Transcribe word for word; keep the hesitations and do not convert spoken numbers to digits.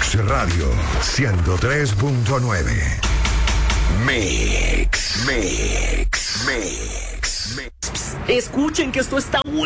Mix Radio ciento tres punto nueve. Mix, Mix, Mix, Mix. Escuchen que esto está bueno.